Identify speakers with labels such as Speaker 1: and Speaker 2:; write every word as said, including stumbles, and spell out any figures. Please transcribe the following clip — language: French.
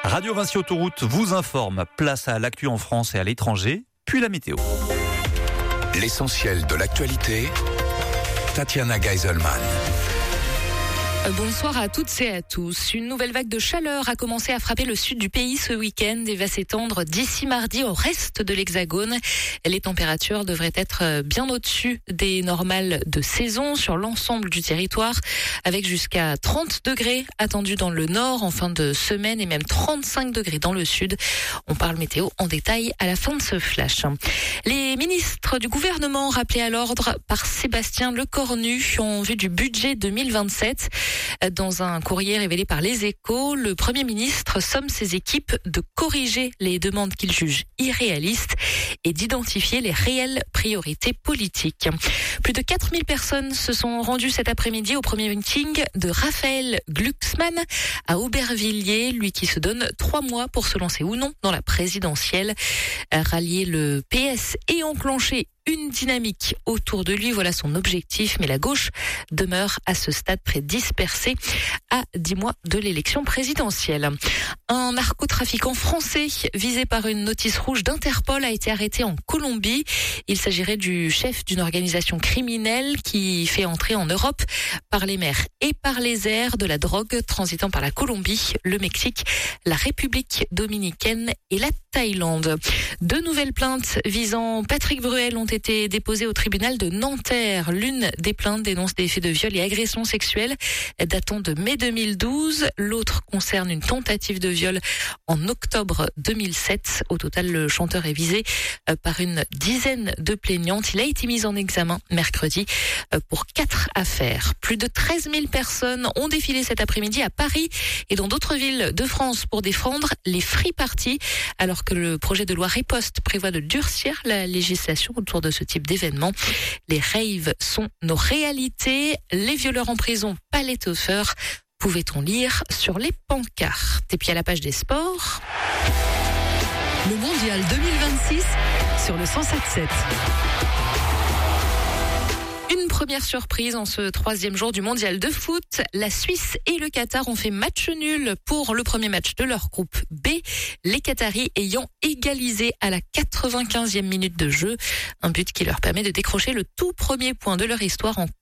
Speaker 1: Radio Vinci Autoroute vous informe. Place à l'actu en France et à l'étranger, puis la météo.
Speaker 2: L'essentiel de l'actualité, Tatiana Geiselman.
Speaker 3: Bonsoir à toutes et à tous. Une nouvelle vague de chaleur a commencé à frapper le sud du pays ce week-end et va s'étendre d'ici mardi au reste de l'Hexagone. Les températures devraient être bien au-dessus des normales de saison sur l'ensemble du territoire, avec jusqu'à trente degrés attendus dans le nord en fin de semaine et même trente-cinq degrés dans le sud. On parle météo en détail à la fin de ce flash. Les ministres du gouvernement rappelés à l'ordre par Sébastien Lecornu en vue du budget deux mille vingt-sept. Dans un courrier révélé par Les Échos, le Premier ministre somme ses équipes de corriger les demandes qu'il juge irréalistes et d'identifier les réelles priorités politiques. Plus de quatre mille personnes se sont rendues cet après-midi au premier meeting de Raphaël Glucksmann à Aubervilliers, lui qui se donne trois mois pour se lancer ou non dans la présidentielle. Rallier le P S et enclencher une dynamique autour de lui, voilà son objectif, mais la gauche demeure à ce stade très dispersée à dix mois de l'élection présidentielle. Un narcotrafiquant français visé par une notice rouge d'Interpol a été arrêté en Colombie. Il s'agirait du chef d'une organisation criminelle qui fait entrer en Europe par les mers et par les airs de la drogue transitant par la Colombie, le Mexique, la République dominicaine et la Thaïlande. Deux nouvelles plaintes visant Patrick Bruel ont été déposées au tribunal de Nanterre. L'une des plaintes dénonce des faits de viol et agression sexuelle datant de mai deux mille douze. L'autre concerne une tentative de viol en octobre deux mille sept. Au total, le chanteur est visé par une dizaine de plaignantes. Il a été mis en examen mercredi pour quatre affaires. Plus de treize mille personnes ont défilé cet après-midi à Paris et dans d'autres villes de France pour défendre les free parties, alors que le projet de loi Riposte prévoit de durcir la législation autour de ce type d'événement. Les raves sont nos réalités. Les violeurs en prison, pas les toffeurs, pouvait-on lire sur les pancartes. Et puis à la page des sports.
Speaker 4: Le mondial deux mille vingt-six sur le cent sept sept.
Speaker 3: Une première surprise en ce troisième jour du mondial de foot. La Suisse et le Qatar ont fait match nul pour le premier match de leur groupe B. Les Qataris ayant égalisé à la quatre-vingt-quinzième minute de jeu. Un but qui leur permet de décrocher le tout premier point de leur histoire en